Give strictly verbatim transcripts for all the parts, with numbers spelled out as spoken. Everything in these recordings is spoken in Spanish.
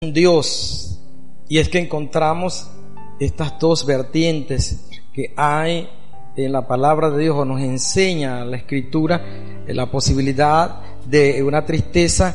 Dios, y es que encontramos estas dos vertientes que hay en la palabra de Dios, o nos enseña la Escritura la posibilidad de una tristeza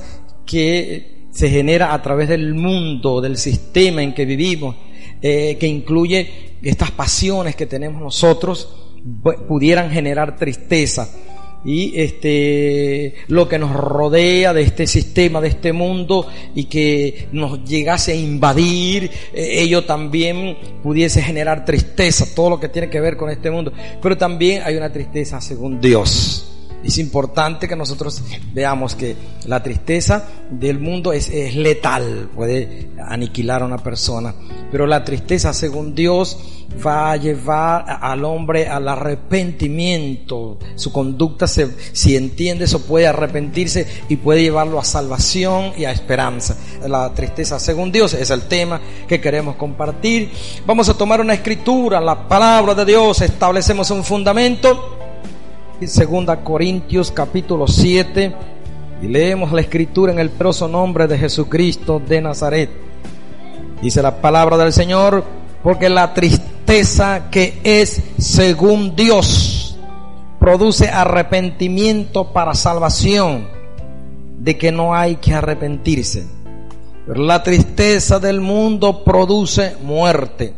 que se genera a través del mundo, del sistema en que vivimos, eh, que incluye estas pasiones que tenemos nosotros, pudieran generar tristeza. Y este lo que nos rodea de este sistema, de este mundo, y que nos llegase a invadir, eh, ello también pudiese generar tristeza, todo lo que tiene que ver con este mundo. Pero también hay una tristeza según Dios. Es importante que nosotros veamos que la tristeza del mundo es, es letal, puede aniquilar a una persona, pero la tristeza según Dios va a llevar al hombre al arrepentimiento. Su conducta, se, si entiende eso, puede arrepentirse y puede llevarlo a salvación y a esperanza. La tristeza según Dios es el tema que queremos compartir. Vamos a tomar una escritura, la palabra de Dios, establecemos un fundamento. Segunda Corintios capítulo siete, y leemos la escritura en el poderoso nombre de Jesucristo de Nazaret. Dice la palabra del Señor: porque la tristeza que es según Dios produce arrepentimiento para salvación, de que no hay que arrepentirse. Pero la tristeza del mundo produce muerte.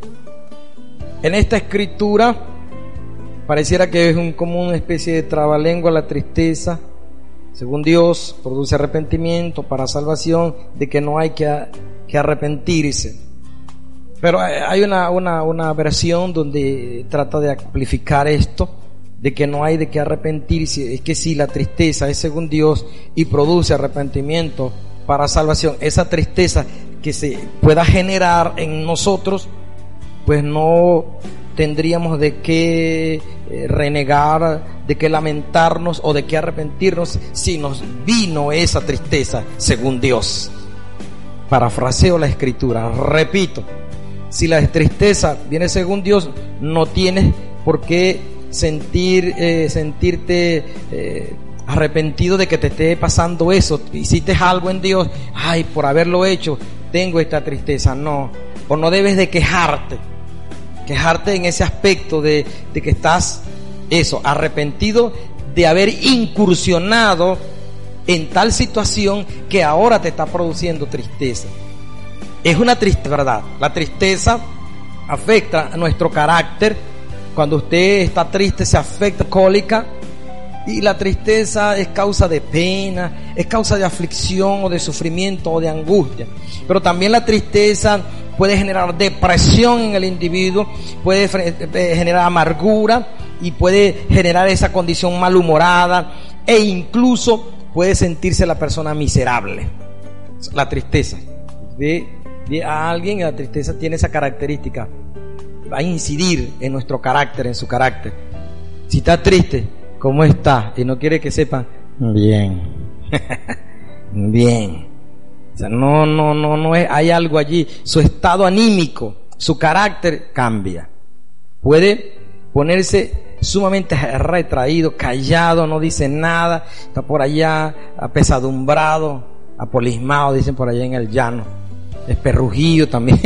En esta escritura pareciera que es un, como una especie de trabalengua. La tristeza, según Dios, produce arrepentimiento para salvación, de que no hay que, que arrepentirse. Pero hay una, una, una versión donde trata de amplificar esto, de que no hay de qué arrepentirse. Es que si la tristeza es según Dios y produce arrepentimiento para salvación, esa tristeza que se pueda generar en nosotros, pues no tendríamos de qué renegar, de qué lamentarnos o de qué arrepentirnos si nos vino esa tristeza según Dios. Parafraseo la escritura, repito: si la tristeza viene según Dios, no tienes por qué sentir, eh, sentirte eh, arrepentido de que te esté pasando eso. Hiciste algo en Dios, ay, por haberlo hecho tengo esta tristeza. No, o no debes de quejarte. Quejarte en ese aspecto de, de que estás, eso, arrepentido de haber incursionado en tal situación que ahora te está produciendo tristeza. Es una tristeza, ¿verdad? La tristeza afecta a nuestro carácter. Cuando usted está triste, se afecta cólica. Y la tristeza es causa de pena, es causa de aflicción o de sufrimiento o de angustia. Pero también la tristeza puede generar depresión en el individuo, puede generar amargura y puede generar esa condición malhumorada, e incluso puede sentirse la persona miserable. La tristeza. Ve, ve a alguien y la tristeza tiene esa característica. Va a incidir en nuestro carácter, en su carácter. Si está triste, ¿cómo está? Y no quiere que sepan, bien, bien. O sea, no, no, no, no es, hay algo allí. Su estado anímico, su carácter cambia. Puede ponerse sumamente retraído, callado, no dice nada, está por allá apesadumbrado, apolismado, dicen por allá en el llano, esperrujido también.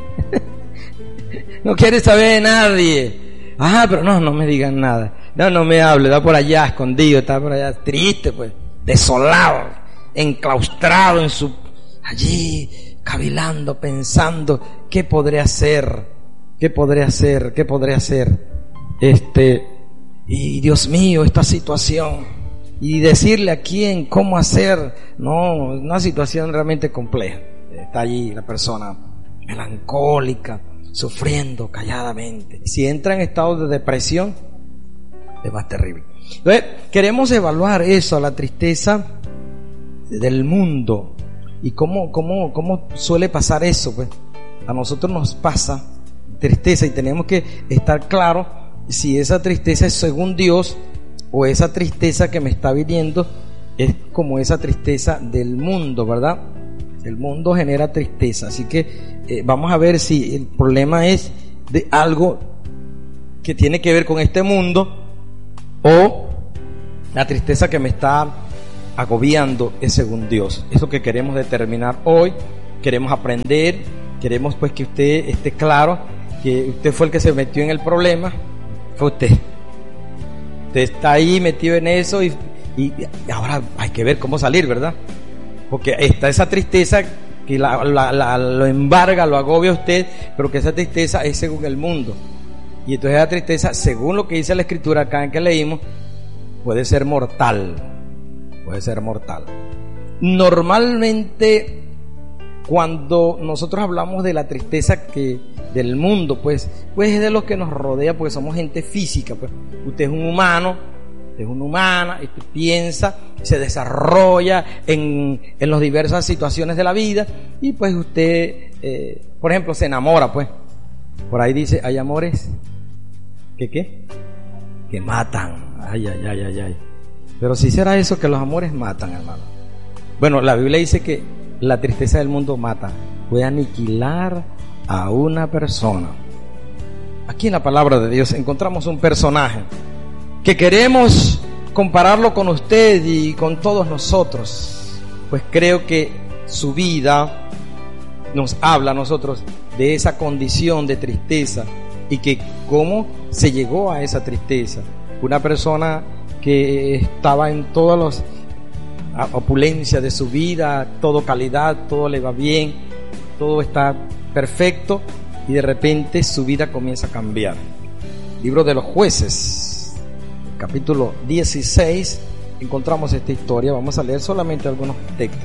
No quiere saber de nadie. Ah, pero no, no me digan nada. No, no me hable, está por allá escondido, está por allá triste, pues, desolado, enclaustrado en su, allí, cavilando, pensando, ¿qué podré hacer? ¿Qué podré hacer? ¿Qué podré hacer? Este, y Dios mío, esta situación, y decirle a quién, cómo hacer, no, una situación realmente compleja. Está allí la persona melancólica, sufriendo calladamente. Si entra en estado de depresión, es más terrible. Entonces, queremos evaluar eso, la tristeza del mundo, y cómo, cómo, cómo suele pasar eso. Pues a nosotros nos pasa tristeza, y tenemos que estar claros si esa tristeza es según Dios, o esa tristeza que me está viniendo es como esa tristeza del mundo, ¿verdad? El mundo genera tristeza, así que eh, vamos a ver si el problema es de algo que tiene que ver con este mundo, o la tristeza que me está agobiando es según Dios. Eso que queremos determinar hoy queremos aprender, queremos pues que usted esté claro que usted fue el que se metió en el problema, fue usted. Usted está ahí metido en eso y, y, y ahora hay que ver cómo salir, ¿verdad? Porque está esa tristeza que la, la, la, lo embarga, lo agobia a usted, pero que esa tristeza es según el mundo. Y entonces esa tristeza, según lo que dice la Escritura acá en que leímos, puede ser mortal. Puede ser mortal. Normalmente, cuando nosotros hablamos de la tristeza que del mundo, pues, pues es de los que nos rodea, porque somos gente física. Pues usted es un humano, usted es una humana, usted piensa, se desarrolla en, en las diversas situaciones de la vida, y pues usted, eh, por ejemplo, se enamora, pues. Por ahí dice, hay amores que qué, que matan. Ay, ay, ay, ay, ay. Pero si será eso, que los amores matan, hermano. Bueno, la Biblia dice que la tristeza del mundo mata, puede aniquilar a una persona. Aquí en la palabra de Dios encontramos un personaje que queremos compararlo con usted y con todos nosotros, pues creo que su vida nos habla a nosotros de esa condición de tristeza y que cómo se llegó a esa tristeza. Una persona que estaba en todas las opulencias de su vida, todo calidad, todo le va bien, todo está perfecto, y de repente su vida comienza a cambiar. Libro de los Jueces, capítulo dieciséis, encontramos esta historia. Vamos a leer solamente algunos textos.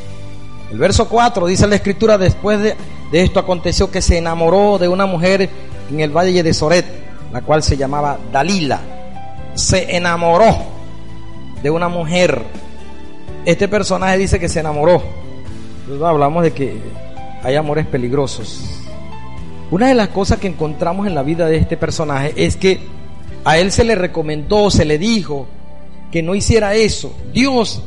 El verso cuatro dice la Escritura: después de, de esto aconteció que se enamoró de una mujer en el valle de Soret, la cual se llamaba Dalila. Se enamoró de una mujer. Este personaje dice que se enamoró. Entonces hablamos de que hay amores peligrosos. Una de las cosas que encontramos en la vida de este personaje es que a él se le recomendó, se le dijo que no hiciera eso. Dios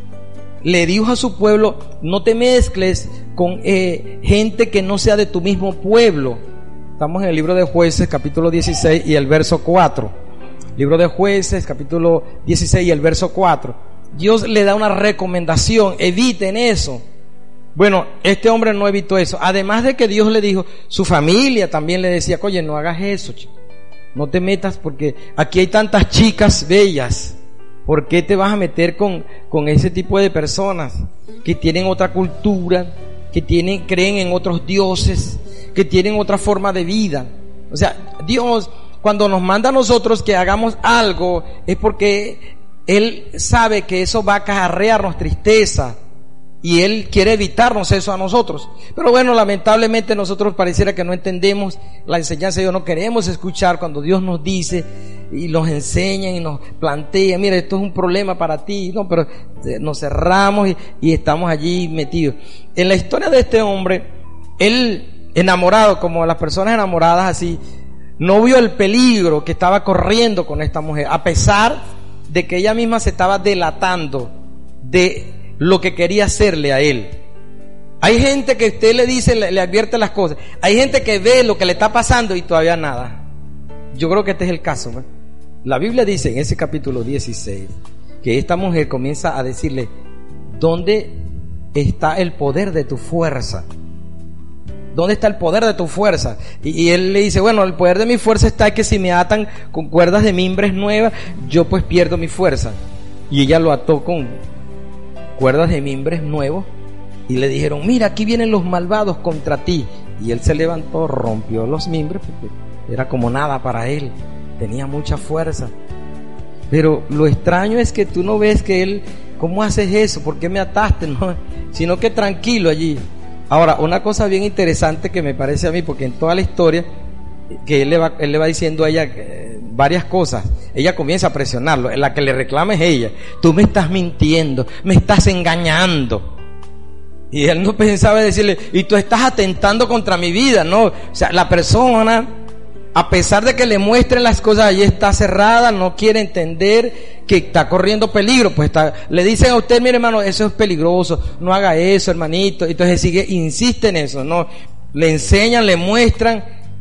le dijo a su pueblo: no te mezcles con eh, gente que no sea de tu mismo pueblo. Estamos en el libro de Jueces, capítulo dieciséis y el verso cuatro. Libro de Jueces, capítulo dieciséis y el verso cuatro. Dios le da una recomendación: eviten eso. Bueno, este hombre no evitó eso. Además de que Dios le dijo, su familia también le decía: oye, no hagas eso, chico. No te metas, porque aquí hay tantas chicas bellas. ¿Por qué te vas a meter con, con ese tipo de personas que tienen otra cultura, que tienen, creen en otros dioses, que tienen otra forma de vida? O sea, Dios, cuando nos manda a nosotros que hagamos algo, es porque Él sabe que eso va a acarrearnos tristeza, y Él quiere evitarnos eso a nosotros. Pero bueno, lamentablemente nosotros pareciera que no entendemos la enseñanza de Dios, no queremos escuchar cuando Dios nos dice y nos enseña y nos plantea: mira, esto es un problema para ti. No, pero nos cerramos y, y estamos allí metidos. En la historia de este hombre, él, enamorado, como las personas enamoradas así, no vio el peligro que estaba corriendo con esta mujer, a pesar de que ella misma se estaba delatando de lo que quería hacerle a él. Hay gente que usted le dice, le, le advierte las cosas. Hay gente que ve lo que le está pasando y todavía nada. Yo creo que este es el caso, ¿no? La Biblia dice en ese capítulo dieciséis que esta mujer comienza a decirle: ¿dónde está el poder de tu fuerza? ¿Dónde está el poder de tu fuerza? Y, y él le dice: bueno, el poder de mi fuerza está en que si me atan con cuerdas de mimbres nuevas, yo pues pierdo mi fuerza. Y ella lo ató con cuerdas de mimbres nuevos y le dijeron: mira, aquí vienen los malvados contra ti. Y él se levantó, rompió los mimbres, porque era como nada para él, tenía mucha fuerza. Pero lo extraño es que tú no ves que él, ¿cómo haces eso? ¿Por qué me ataste? No, sino que tranquilo allí. Ahora, una cosa bien interesante que me parece a mí, porque en toda la historia que él le va, él le va diciendo a ella eh, varias cosas, ella comienza a presionarlo. La que le reclama es ella: tú me estás mintiendo, me estás engañando. Y él no pensaba decirle: y tú estás atentando contra mi vida. No, o sea, la persona, a pesar de que le muestren las cosas, allí está cerrada, no quiere entender que está corriendo peligro. Pues está, le dicen a usted: mire, hermano, eso es peligroso, no haga eso, hermanito. Entonces sigue, insiste en eso, no, le enseñan, le muestran